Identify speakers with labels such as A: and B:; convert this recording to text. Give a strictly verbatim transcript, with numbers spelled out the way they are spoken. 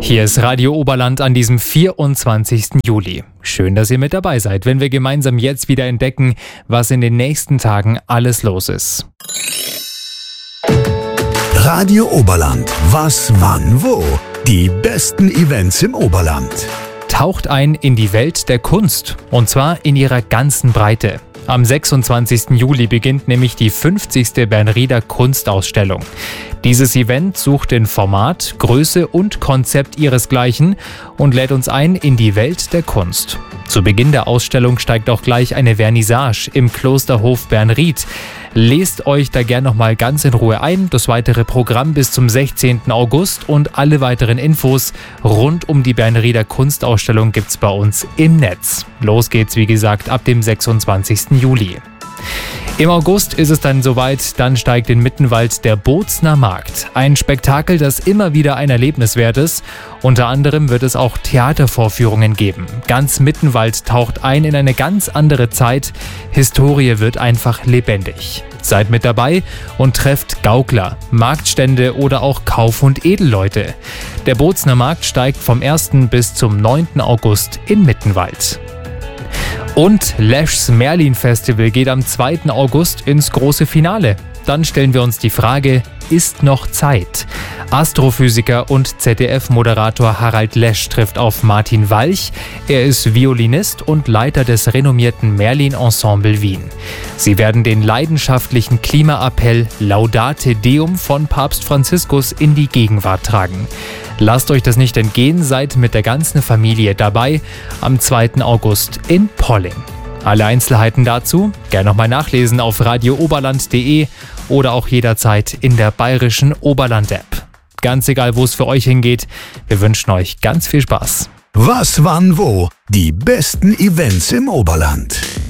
A: Hier ist Radio Oberland an diesem vierundzwanzigsten Juli. Schön, dass ihr mit dabei seid, wenn wir gemeinsam jetzt wieder entdecken, was in den nächsten Tagen alles los ist.
B: Radio Oberland. Was, wann, wo? Die besten Events im Oberland.
A: Taucht ein in die Welt der Kunst, und zwar in ihrer ganzen Breite. Am sechsundzwanzigsten Juli beginnt nämlich die fünfzigste Bernrieder Kunstausstellung. Dieses Event sucht in Format, Größe und Konzept ihresgleichen und lädt uns ein in die Welt der Kunst. Zu Beginn der Ausstellung steigt auch gleich eine Vernissage im Klosterhof Bernried. Lest euch da gern nochmal ganz in Ruhe ein. Das weitere Programm bis zum sechzehnten August und alle weiteren Infos rund um die Bernrieder Kunstausstellung gibt's bei uns im Netz. Los geht's, wie gesagt, ab dem sechsundzwanzigsten Juli. Im August ist es dann soweit, dann steigt in Mittenwald der Bozner Markt. Ein Spektakel, das immer wieder ein Erlebnis wert ist. Unter anderem wird es auch Theatervorführungen geben. Ganz Mittenwald taucht ein in eine ganz andere Zeit. Historie wird einfach lebendig. Seid mit dabei und trefft Gaukler, Marktstände oder auch Kauf- und Edelleute. Der Bozner Markt steigt vom ersten bis zum neunten August in Mittenwald. Und Lesch's Merlin Festival geht am zweiten August ins große Finale. Dann stellen wir uns die Frage, ist noch Zeit? Astrophysiker und Z D F-Moderator Harald Lesch trifft auf Martin Walch. Er ist Violinist und Leiter des renommierten Merlin-Ensemble Wien. Sie werden den leidenschaftlichen Klimaappell Laudate Deum von Papst Franziskus in die Gegenwart tragen. Lasst euch das nicht entgehen, seid mit der ganzen Familie dabei am zweiten August in Polling. Alle Einzelheiten dazu gerne nochmal nachlesen auf radio oberland punkt de oder auch jederzeit in der bayerischen Oberland-App. Ganz egal, wo es für euch hingeht, wir wünschen euch ganz viel Spaß.
B: Was, wann, wo? Die besten Events im Oberland.